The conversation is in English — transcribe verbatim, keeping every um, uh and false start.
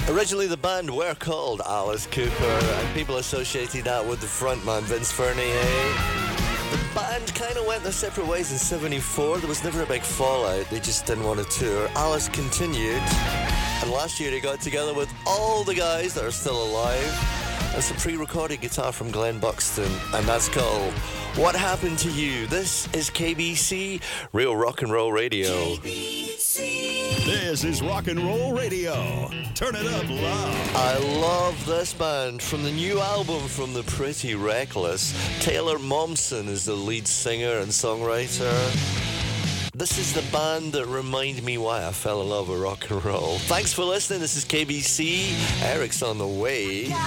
Originally, the band were called Alice Cooper, and people associated that with the frontman Vince Furnier. The band kind of went their separate ways in seventy-four. There was never a big fallout. They just didn't want to tour. Alice continued, and last year they got together with all the guys that are still alive. And some pre-recorded guitar from Glenn Buxton, and that's called What Happened to You. This is K B C, Real Rock and Roll Radio. K B C. This is Rock and Roll Radio. Turn it up loud. I love this band. From the new album from the Pretty Reckless, Taylor Momsen is the lead singer and songwriter. This is the band that reminded me why I fell in love with rock and roll. Thanks for listening. This is K B C. Eric's on the way.